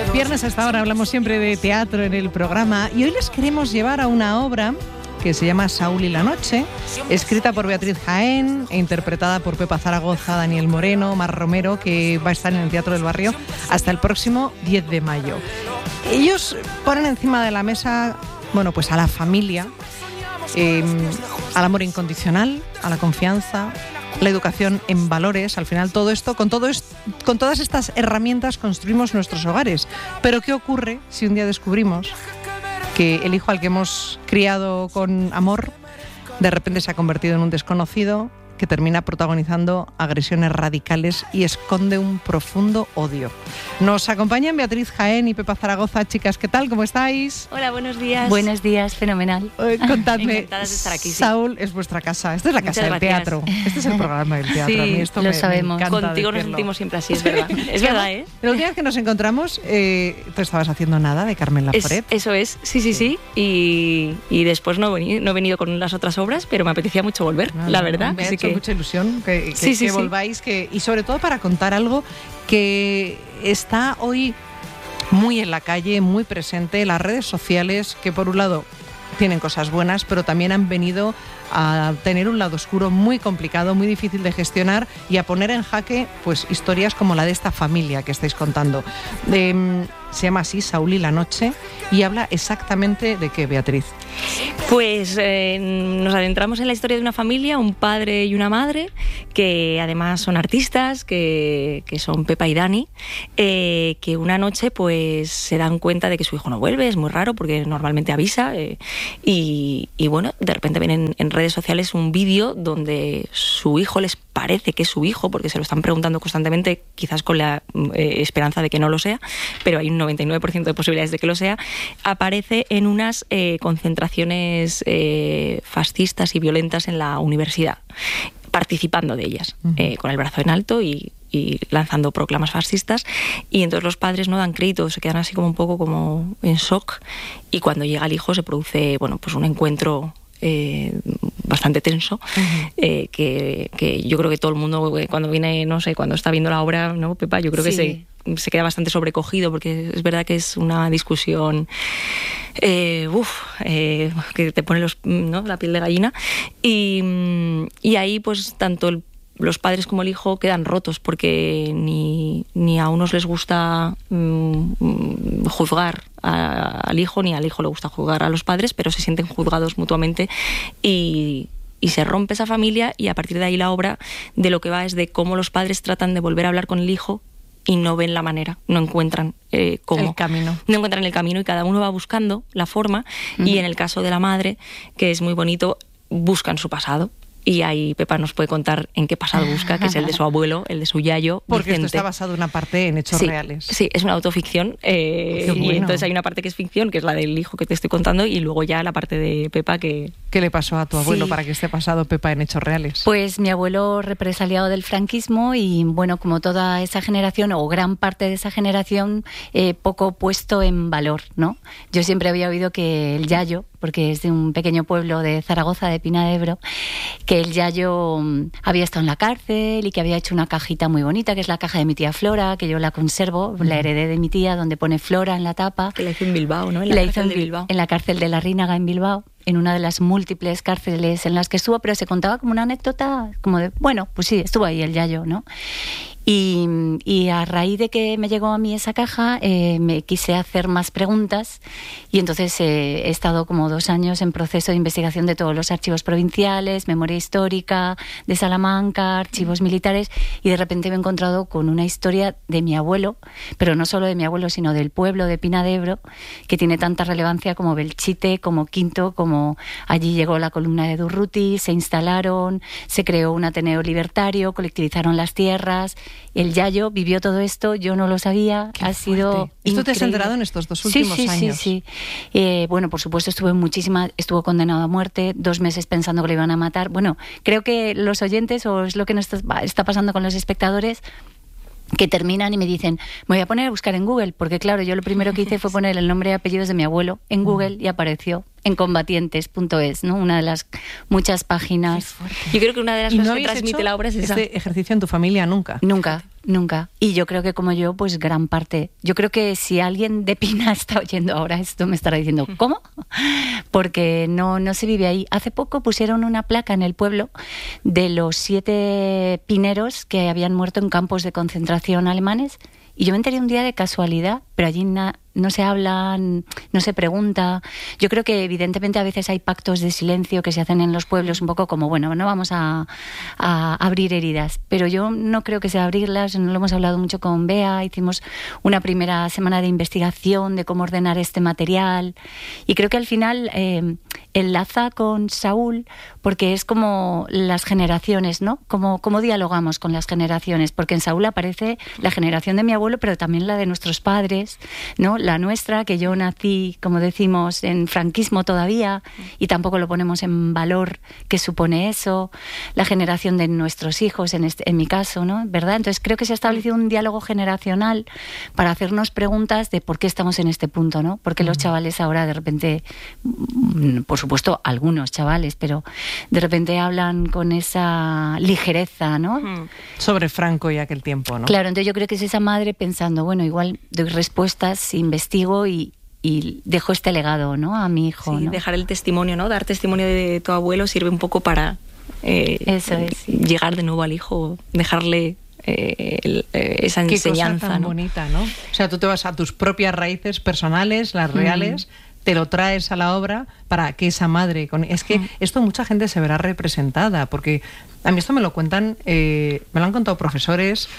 Viernes hasta ahora hablamos siempre de teatro en el programa y hoy les queremos llevar a una obra que se llama Saúl y la noche, escrita por Beatriz Jaén e interpretada por Pepa Zaragoza, Daniel Moreno, Mar Romero, que va a estar en el Teatro del Barrio hasta el próximo 10 de mayo. Ellos ponen encima de la mesa, bueno, pues a la familia, al amor incondicional, a la confianza, la educación en valores. Al final todo esto, con todas estas herramientas construimos nuestros hogares. Pero ¿qué ocurre si un día descubrimos que el hijo al que hemos criado con amor de repente se ha convertido en un desconocido que termina protagonizando agresiones radicales y esconde un profundo odio? Nos acompañan Beatriz Jaén y Pepa Zaragoza. Chicas, ¿qué tal? ¿Cómo estáis? Hola, buenos días. Buenos días, fenomenal. Contadme, encantadas de estar aquí. Sí. Saúl, es vuestra casa. Esta es la casa del teatro. Este es el programa del teatro. Sí, a mí esto lo me sabemos. encanta Contigo nos decirlo. sentimos siempre así, es verdad. Es verdad, ¿eh? La última vez que nos encontramos, tú estabas haciendo nada de Carmen Laforet. Eso es, sí. Y después no he venido con las otras obras, pero me apetecía mucho volver, la verdad. Me ha Así hecho que mucha ilusión que Sí. volváis, y sobre todo para contar algo que está hoy muy en la calle, muy presente, las redes sociales, que por un lado tienen cosas buenas, pero también han venido a tener un lado oscuro muy complicado, muy difícil de gestionar y a poner en jaque pues historias como la de esta familia que estáis contando. Se llama así, Saúl y la noche, y habla exactamente de qué, Beatriz. Pues nos adentramos en la historia de una familia, un padre y una madre, que además son artistas, que son Pepa y Dani, que una noche pues se dan cuenta de que su hijo no vuelve. Es muy raro porque normalmente avisa, y bueno, de repente ven en redes sociales un vídeo donde su hijo, les parece que es su hijo, porque se lo están preguntando constantemente, quizás con la esperanza de que no lo sea, pero hay un 99% de posibilidades de que lo sea, aparece en unas concentraciones fascistas y violentas en la universidad, participando de ellas, con el brazo en alto y lanzando proclamas fascistas. Y entonces los padres no dan crédito, se quedan así como un poco como en shock, y cuando llega el hijo se produce, bueno, pues un encuentro bastante tenso, que yo creo que todo el mundo cuando viene, no sé, cuando está viendo la obra, ¿no, Pepa? Yo creo que se queda bastante sobrecogido, porque es verdad que es una discusión que te pone la piel de gallina, y ahí pues tanto los padres como el hijo quedan rotos, porque ni a unos les gusta juzgar al hijo, ni al hijo le gusta juzgar a los padres, pero se sienten juzgados mutuamente, y se rompe esa familia. Y a partir de ahí la obra de lo que va es de cómo los padres tratan de volver a hablar con el hijo y no ven la manera, no encuentran cómo. El camino. No encuentran el camino, y cada uno va buscando la forma. Y en el caso de la madre, que es muy bonito, buscan su pasado. Y ahí Pepa nos puede contar en qué pasado busca, que es el de su abuelo, el de su yayo, porque Vicente. esto está basado en una parte en hechos reales. Sí, es una autoficción. Qué bueno. Y entonces hay una parte que es ficción, que es la del hijo que te estoy contando, y luego ya la parte de Pepa que... ¿Qué le pasó a tu abuelo Sí. para que esté pasado, Pepa, en hechos reales? Pues mi abuelo represaliado del franquismo, y bueno, como toda esa generación o gran parte de esa generación, poco puesto en valor, ¿no? Yo siempre había oído que el yayo, porque es de un pequeño pueblo de Zaragoza, de Pina de Ebro, que el yayo había estado en la cárcel y que había hecho una cajita muy bonita, que es la caja de mi tía Flora, que yo la conservo, la heredé de mi tía, donde pone Flora en la tapa. la hizo en Bilbao, ¿no? La hizo en la cárcel de la Rínaga en Bilbao, en una de las múltiples cárceles en las que estuvo, pero se contaba como una anécdota, como de, bueno, pues sí, estuvo ahí el yayo, ¿no? Y a raíz de que me llegó a mí esa caja, me quise hacer más preguntas, y entonces he estado como 2 años en proceso de investigación de todos los archivos provinciales, memoria histórica de Salamanca, archivos militares, y de repente me he encontrado con una historia de mi abuelo, pero no solo de mi abuelo, sino del pueblo de Pina de Ebro, que tiene tanta relevancia como Belchite, como Quinto, como allí llegó la columna de Durruti, se instalaron, se creó un Ateneo libertario, colectivizaron las tierras. El yayo vivió todo esto, yo no lo sabía. Qué ha fuerte. sido ¿Esto increíble. te has enterado en estos 2 últimos años? Sí. Bueno, por supuesto estuvo condenado a muerte, 2 meses pensando que le iban a matar. Bueno, creo que los oyentes, o es lo que nos está pasando con los espectadores, que terminan y me dicen, me voy a poner a buscar en Google, porque claro, yo lo primero que hice fue poner el nombre y apellidos de mi abuelo en Google, y apareció en combatientes.es, ¿no? Una de las muchas páginas. Yo creo que una de las cosas que transmite la obra es esa. ¿Este ejercicio en tu familia nunca? Nunca. Y yo creo que como yo, pues gran parte. Yo creo que si alguien de Pina está oyendo ahora esto, me estará diciendo, ¿cómo? Porque no se vive ahí. Hace poco pusieron una placa en el pueblo de los 7 pineros que habían muerto en campos de concentración alemanes. Y yo me enteré un día de casualidad, pero allí no se habla, no se pregunta. Yo creo que evidentemente a veces hay pactos de silencio que se hacen en los pueblos, un poco como, bueno, no vamos a abrir heridas. Pero yo no creo que sea abrirlas, no lo hemos hablado mucho con Bea, hicimos una primera semana de investigación de cómo ordenar este material. Y creo que al final enlaza con Saúl, porque es como las generaciones, ¿no? Cómo dialogamos con las generaciones, porque en Saúl aparece la generación de mi abuelo, pero también la de nuestros padres, ¿no? La nuestra, que yo nací, como decimos, en franquismo todavía, y tampoco lo ponemos en valor qué supone eso, la generación de nuestros hijos, en mi caso, ¿no? ¿Verdad? Entonces creo que se ha establecido un diálogo generacional para hacernos preguntas de por qué estamos en este punto, ¿no? Porque los chavales ahora de repente, por supuesto algunos chavales, pero de repente hablan con esa ligereza, ¿no? Sobre Franco y aquel tiempo, ¿no? Claro, entonces yo creo que es esa madre pensando, bueno, igual doy respuestas, investigo y dejo este legado, ¿no? A mi hijo, sí, ¿no? Dejar el testimonio, ¿no? Dar testimonio de tu abuelo sirve un poco para eso es. llegar de nuevo al hijo, dejarle esa enseñanza. Qué cosa tan bonita, ¿no? O sea, tú te vas a tus propias raíces personales, las reales, te lo traes a la obra para que esa madre... Es que esto mucha gente se verá representada, porque a mí esto me lo cuentan, me lo han contado profesores,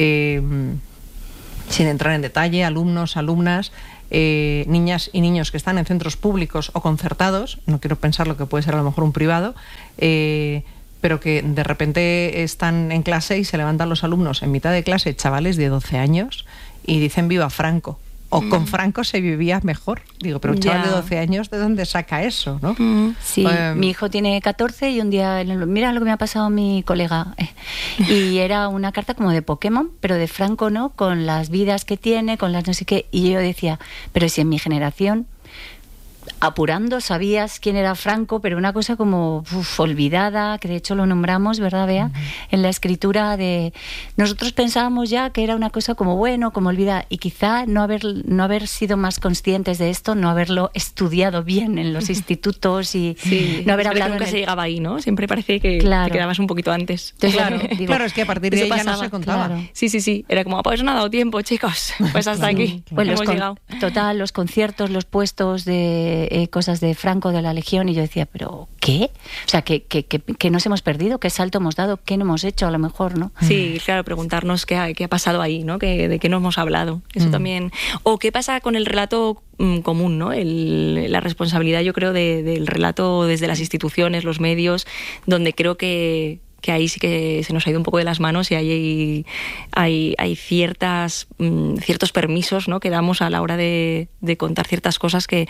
sin entrar en detalle, alumnos, alumnas, niñas y niños que están en centros públicos o concertados, no quiero pensar lo que puede ser a lo mejor un privado, pero que de repente están en clase y se levantan los alumnos en mitad de clase, chavales de 12 años, y dicen viva Franco. O con Franco se vivía mejor. Digo, pero un chaval de 12 años, ¿de dónde saca eso, no? Sí, mi hijo tiene 14 y un día, mira lo que me ha pasado a mi colega. Y era una carta como de Pokémon, pero de Franco, ¿no? Con las vidas que tiene, con las no sé qué. Y yo decía, pero si en mi generación, apurando, sabías quién era Franco, pero una cosa como olvidada, que de hecho lo nombramos, ¿verdad, Bea? En la escritura de... Nosotros pensábamos ya que era una cosa como bueno, como olvidada, y quizá no haber sido más conscientes de esto, no haberlo estudiado bien en los institutos y no haber hablado... Nunca se llegaba ahí, ¿no? Siempre parece que te quedabas un poquito antes. Entonces, claro, es que a partir de ahí ya no se contaba. Claro. Sí. Era como, pues no ha dado tiempo, chicos. Pues hasta aquí. Pues hemos llegado. Total, los conciertos, los puestos de cosas de Franco, de la Legión, y yo decía, ¿pero qué? O sea, que nos hemos perdido, qué salto hemos dado, qué no hemos hecho a lo mejor, ¿no? Sí, claro, preguntarnos qué ha pasado ahí, ¿no? De qué no hemos hablado. Eso también. O qué pasa con el relato común, ¿no? La responsabilidad, yo creo, del relato desde las instituciones, los medios, donde creo que ahí sí que se nos ha ido un poco de las manos y hay ciertos permisos, ¿no? que damos a la hora de contar ciertas cosas que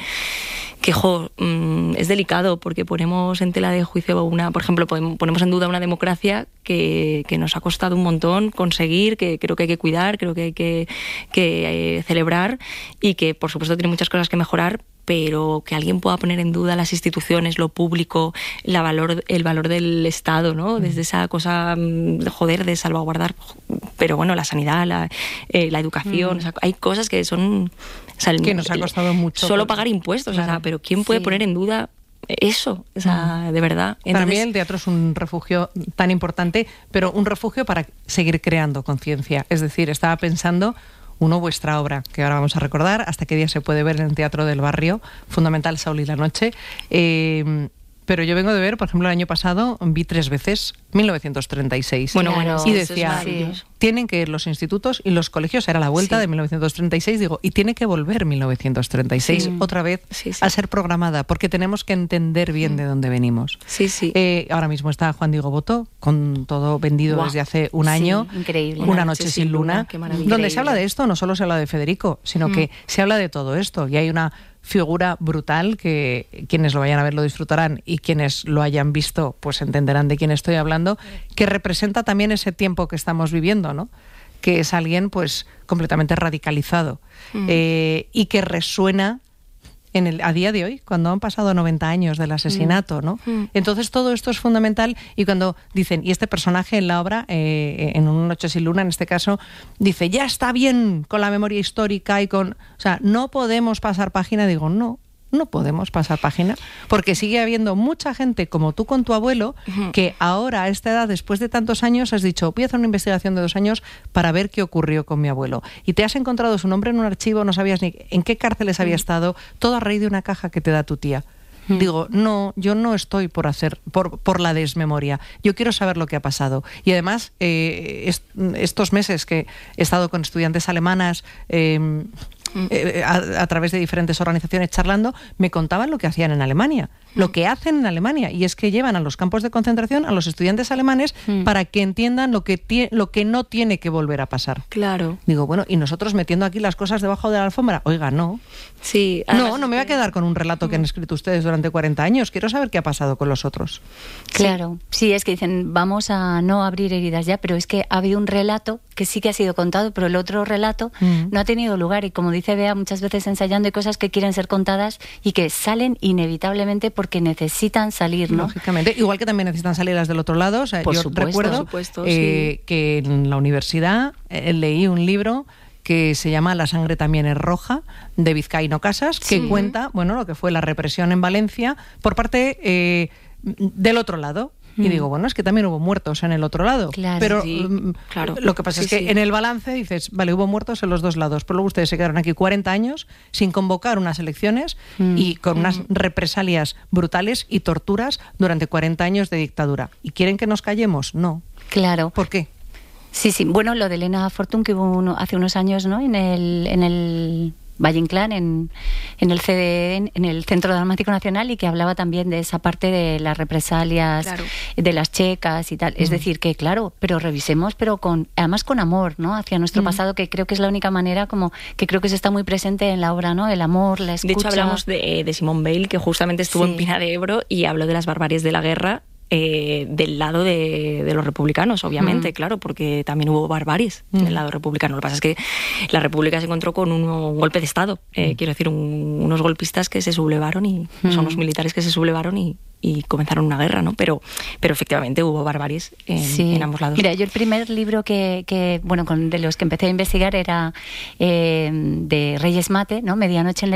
es delicado, porque ponemos en tela de juicio por ejemplo, ponemos en duda una democracia que nos ha costado un montón conseguir, que creo que hay que cuidar, creo que hay que celebrar, y que por supuesto tiene muchas cosas que mejorar, pero que alguien pueda poner en duda las instituciones, lo público, el valor del Estado, ¿no? Desde esa cosa, de salvaguardar, pero bueno, la sanidad, la educación, o sea, hay cosas que son... O sea, que nos ha costado mucho. Solo pagar impuestos, claro. O sea, pero ¿quién puede poner en duda eso? O sea, de verdad. Entonces, para mí el teatro es un refugio tan importante, pero un refugio para seguir creando conciencia. Es decir, estaba pensando... vuestra obra, que ahora vamos a recordar, hasta qué día se puede ver en el Teatro del Barrio, fundamental, Saúl y la noche. Pero yo vengo de ver, por ejemplo, el año pasado vi 3 veces 1936. Bueno, y decía, tienen que ir los institutos y los colegios, era la vuelta de 1936, digo, y tiene que volver 1936 otra vez a ser programada, porque tenemos que entender bien de dónde venimos. Ahora mismo está Juan Diego Botó, con todo vendido desde hace un año. Increíble. Una noche sin luna, donde se habla de esto, no solo se habla de Federico, sino que se habla de todo esto, y hay una figura brutal que quienes lo vayan a ver lo disfrutarán, y quienes lo hayan visto pues entenderán de quién estoy hablando, que representa también ese tiempo que estamos viviendo, ¿no? Que es alguien pues completamente radicalizado y que resuena a día de hoy, cuando han pasado 90 años del asesinato, ¿no? Entonces todo esto es fundamental, y cuando dicen, y este personaje en la obra, en Un Noche sin Luna, en este caso, dice, ya está bien con la memoria histórica y con... O sea, no podemos pasar página. Digo, no podemos pasar página, porque sigue habiendo mucha gente como tú con tu abuelo, que ahora a esta edad, después de tantos años, has dicho, voy a hacer una investigación de 2 años para ver qué ocurrió con mi abuelo. Y te has encontrado su nombre en un archivo, no sabías ni en qué cárceles había estado, todo a raíz de una caja que te da tu tía. Digo, no, yo no estoy por la desmemoria. Yo quiero saber lo que ha pasado. Y además, estos meses que he estado con estudiantes alemanas, a través de diferentes organizaciones charlando, me contaban lo que hacían en Alemania, lo que hacen en Alemania, y es que llevan a los campos de concentración a los estudiantes alemanes para que entiendan lo que no tiene que volver a pasar. Claro. Digo, bueno, y nosotros metiendo aquí las cosas debajo de la alfombra. Oiga, no. Sí. No me voy a quedar con un relato que han escrito ustedes durante 40 años. Quiero saber qué ha pasado con los otros. Claro. Sí, es que dicen, vamos a no abrir heridas ya, pero es que ha habido un relato que sí que ha sido contado, pero el otro relato no ha tenido lugar, y como dice Bea, muchas veces ensayando hay cosas que quieren ser contadas y que salen inevitablemente porque necesitan salir, ¿no? Lógicamente, igual que también necesitan salir las del otro lado. O sea, por yo supuesto, recuerdo que en la universidad leí un libro que se llama La sangre también es roja, de Vizcaíno Casas, que cuenta, bueno, lo que fue la represión en Valencia por parte del otro lado. Y digo, bueno, es que también hubo muertos en el otro lado. Claro, pero claro. Lo que pasa es que en el balance dices, vale, hubo muertos en los dos lados, pero luego ustedes se quedaron aquí 40 años sin convocar unas elecciones y con unas represalias brutales y torturas durante 40 años de dictadura. ¿Y quieren que nos callemos? No. Claro. ¿Por qué? Sí. Bueno, lo de Elena Fortún, que hubo hace unos años, ¿no? En el Valle Inclán, en el CDN, en el Centro Dramático Nacional, y que hablaba también de esa parte de las represalias, de las checas y tal. Es decir, que claro, pero revisemos, pero además con amor, ¿no? Hacia nuestro pasado, que creo que es la única manera, como que creo que se está muy presente en la obra, ¿no? El amor, la escucha. De hecho, hablamos de Simone Weil, que justamente estuvo en Pina de Ebro y habló de las barbaries de la guerra. Del lado de los republicanos, obviamente, claro, porque también hubo barbaries del lado republicano. Lo que pasa es que la República se encontró con un golpe de Estado, quiero decir, unos golpistas que se sublevaron y son unos militares que se sublevaron y comenzaron una guerra, ¿no? Pero efectivamente hubo barbaries en ambos lados. Mira, yo el primer libro que bueno, de los que empecé a investigar era de Reyes Mate, ¿no? Medianoche en la